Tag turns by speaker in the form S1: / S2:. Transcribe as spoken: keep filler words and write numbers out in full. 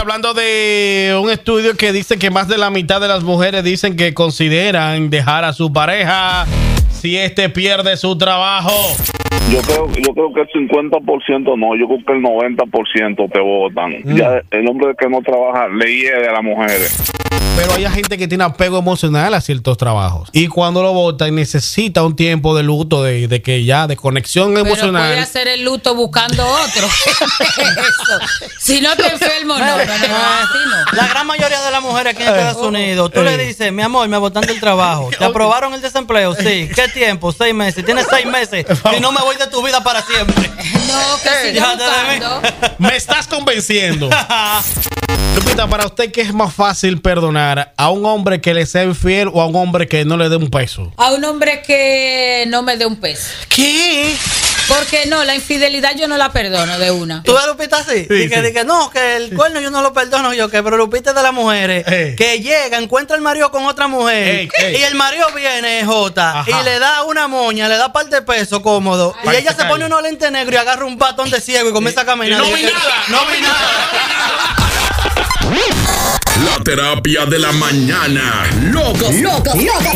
S1: hablando de un estudio que dice que más de la mitad de las mujeres dicen que consideran dejar a su pareja si este pierde su trabajo.
S2: Yo creo, yo creo que el cincuenta por ciento no, yo creo que el noventa por ciento te votan. Mm. Ya el hombre que no trabaja le hiede a las mujeres.
S1: Pero hay gente que tiene apego emocional a ciertos trabajos. Y cuando lo votan necesita un tiempo de luto, de, de que ya, de conexión
S3: Pero
S1: emocional.
S3: puede hacer el luto buscando otro. Eso. Si no te enfermo, no, no, no, no, así no.
S4: La gran mayoría de las mujeres aquí en Estados Unidos, tú le dices, mi amor, me botaron del trabajo. ¿Te aprobaron el desempleo? Sí. ¿Qué tiempo? Seis meses. Tienes seis meses. Y no me voy de tu vida para siempre.
S3: No, que siga buscando.
S1: Me estás convenciendo. Lupita, para usted, ¿qué es más fácil perdonar? ¿A un hombre que le sea infiel o a un hombre que no le dé un peso?
S3: A un hombre que no me dé un peso.
S1: ¿Qué?
S3: Porque no, la infidelidad yo no la perdono de una.
S4: ¿Tú ves Lupita así?
S1: Sí,
S4: y que,
S1: sí.
S4: que no, que el cuerno yo no lo perdono yo, que pero Lupita es de las mujeres
S1: Eh.
S4: que llega, encuentra al marido con otra mujer
S1: Ey, ey.
S4: y el marido viene, Jota,
S1: Ajá.
S4: y le da una moña, le da par de peso cómodo
S1: Ay,
S4: y ella
S1: se
S4: se
S1: cae.
S4: pone unos lentes negros y agarra un batón de ciego y comienza a caminar.
S1: No
S4: Y
S1: vi
S4: que-
S1: nada,
S4: no vi nada.
S5: La terapia de la mañana. Locos, locos, locos.